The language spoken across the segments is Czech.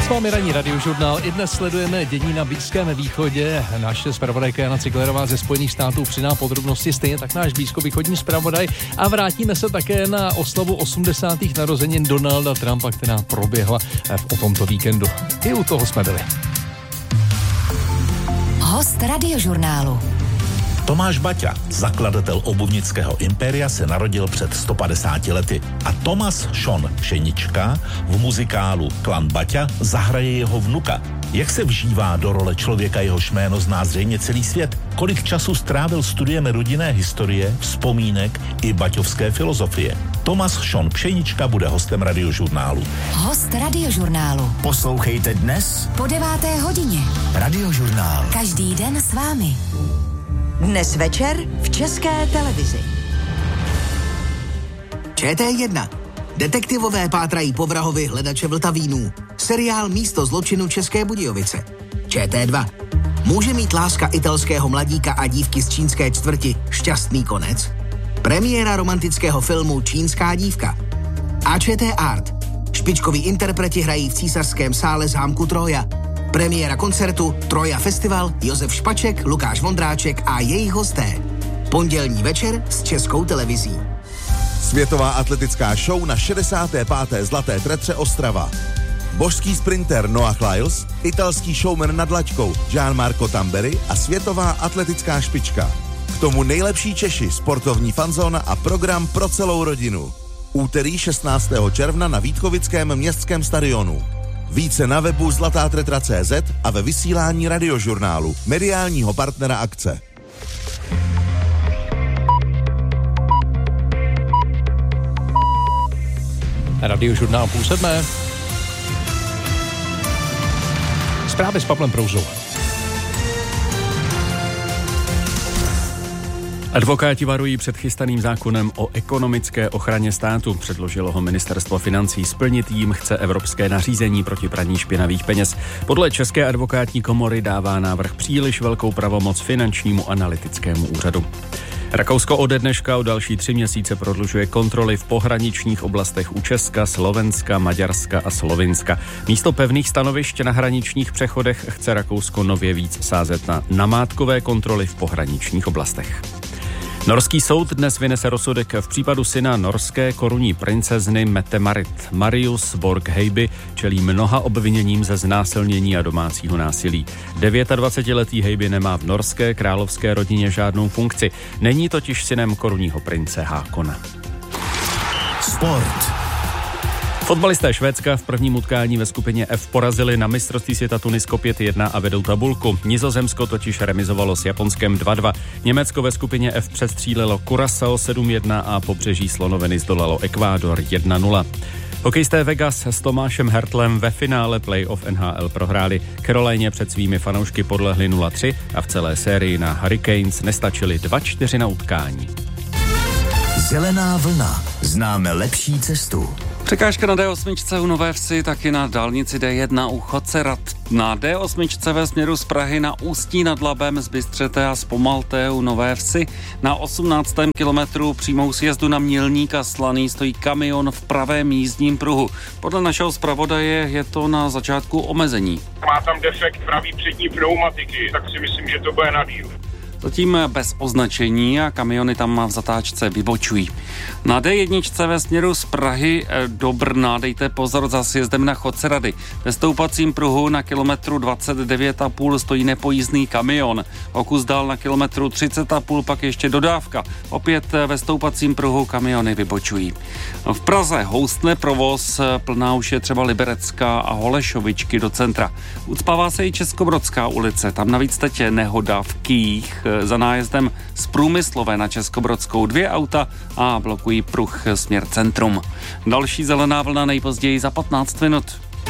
S vámi ranní radiožurnál. I dnes sledujeme dění na Blízkém východě. Naše zpravodajka Jana Ciglerová ze Spojených států přiná podrobnosti, stejně tak náš blízkovýchodní zpravodaj. A vrátíme se také na oslavu 80. narozenin Donalda Trumpa, která proběhla o tomto víkendu. I u toho jsme byli. Host radiožurnálu. Tomáš Baťa, zakladatel obuvnického impéria, se narodil před 150 lety a Thomas Sean Pšenička v muzikálu Klan Baťa zahraje jeho vnuka. Jak se vžívá do role člověka, jehož jméno zná zřejmě celý svět? Kolik času strávil studiem rodinné historie, vzpomínek i baťovské filozofie? Thomas Sean Pšenička bude hostem radiožurnálu. Host radiožurnálu. Poslouchejte dnes Po 9. hodině. Radiožurnál. Každý den s vámi. Dnes večer v České televizi. ČT1. Detektivové pátrají po vrahovi hledače Vltavínů. Seriál Místo zločinu České Budějovice. ČT2. Může mít láska italského mladíka a dívky z čínské čtvrti šťastný konec? Premiéra romantického filmu Čínská dívka. A ČT Art. Špičkoví interpreti hrají v Císařském sále zámku Troja. Premiéra koncertu Troja Festival, Josef Špaček, Lukáš Vondráček a jejich hosté. Pondělní večer s Českou televizí. Světová atletická show na 65. Zlaté tretře Ostrava. Božský sprinter Noah Lyles, italský showman nad laťkou Gianmarco Tamberi a světová atletická špička. K tomu nejlepší Češi, sportovní fanzóna a program pro celou rodinu. Úterý 16. června na Vítkovickém městském stadionu. Více na webu zlatátetra.cz a ve vysílání radiožurnálu, mediálního partnera akce. Radiožurnál 6:30. Zprávy s Pavlem Prouzou. Advokáti varují před chystaným zákonem o ekonomické ochraně státu. Předložilo ho ministerstvo financí. Splnit jím chce evropské nařízení proti praní špinavých peněz. Podle České advokátní komory dává návrh příliš velkou pravomoc finančnímu analytickému úřadu. Rakousko ode dneška o další 3 měsíce prodlužuje kontroly v pohraničních oblastech u Česka, Slovenska, Maďarska a Slovinska. Místo pevných stanovišť na hraničních přechodech chce Rakousko nově víc sázet na namátkové kontroly v pohraničních oblastech. Norský soud dnes vynese rozsudek v případu syna norské korunní princezny Mette-Marit. Marius Borg-Heiby čelí mnoha obviněním ze znásilnění a domácího násilí. 29letý Heiby nemá v norské královské rodině žádnou funkci. Není totiž synem korunního prince Hákona. Sport. Fotbalisté Švédska v prvním utkání ve skupině F porazili na mistrovství světa Tunisko 5-1 a vedou tabulku. Nizozemsko totiž remizovalo s Japonskem 2-2. Německo ve skupině F přestřílelo Curaçao 7-1 a Pobřeží slonoviny zdolalo Ekvádor 1-0. Hokejisté Vegas s Tomášem Hertlem ve finále playoff NHL prohráli. Caroline před svými fanoušky podlehli 0-3 a v celé sérii na Hurricanes nestačili 2-4 na utkání. Zelená vlna. Známe lepší cestu. Překážka na D8 u Nové Vsi, taky na dálnici D1 u Chodce-Rad. Na D8 ve směru z Prahy na Ústí nad Labem z Bystřete a z Pomalté u Nové Vsi. Na 18. kilometru přímou sjezdu na Mělník a Slaný stojí kamion v pravém jízdním pruhu. Podle našeho zpravodaje je to na začátku omezení. Má tam defekt pravý přední pneumatiky, tak si myslím, že to bude na díl. Zatím bez označení a kamiony tam v zatáčce vybočují. Na D1 ve směru z Prahy do Brna dejte pozor za sjezdem na Chodce-Rady. Ve stoupacím pruhu na kilometru 29,5 stojí nepojízdný kamion. O kus dál na kilometru 30,5 pak ještě dodávka. Opět ve stoupacím pruhu kamiony vybočují. V Praze houstne provoz, plná už je třeba Liberecká a Holešovičky do centra. Ucpává se i Českobrodská ulice, tam navíc teď je nehoda v Kých. Za nájezdem z Průmyslové na Českobrodskou 2 auta a blokují pruh směr centrum. Další zelená vlna nejpozději za 15 minut.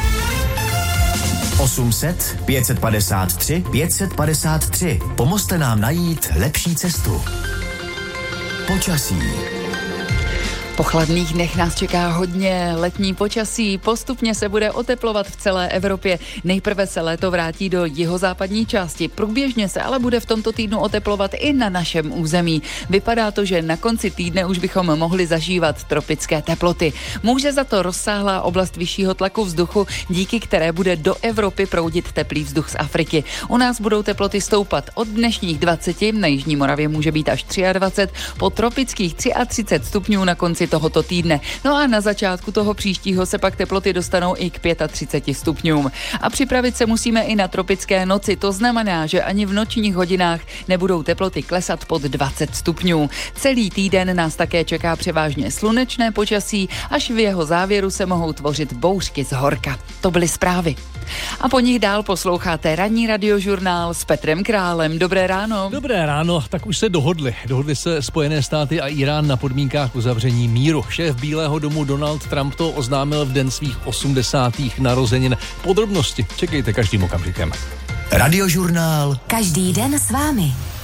800 553 553. Pomozte nám najít lepší cestu. Počasí. Po chladných dnech nás čeká hodně letní počasí, postupně se bude oteplovat v celé Evropě. Nejprve se léto vrátí do jihozápadní části, průběžně se ale bude v tomto týdnu oteplovat i na našem území. Vypadá to, že na konci týdne už bychom mohli zažívat tropické teploty. Může za to rozsáhlá oblast vyššího tlaku vzduchu, díky které bude do Evropy proudit teplý vzduch z Afriky. U nás budou teploty stoupat od dnešních 20, na jižní Moravě může být až 23, po tropických 33 stupňů na konci tohoto týdne. No a na začátku toho příštího se pak teploty dostanou i k 35 stupňům. A připravit se musíme i na tropické noci. To znamená, že ani v nočních hodinách nebudou teploty klesat pod 20 stupňů. Celý týden nás také čeká převážně slunečné počasí, až v jeho závěru se mohou tvořit bouřky z horka. To byly zprávy. A po nich dál posloucháte ranní radiožurnál s Petrem Králem. Dobré ráno. Dobré ráno, tak už se dohodli. Dohodli se Spojené státy a Irán na podmínkách uzavření míru. Šéf Bílého domu Donald Trump to oznámil v den svých 80. narozenin. Podrobnosti čekejte každým okamžikem. Radiožurnál. Každý den s vámi.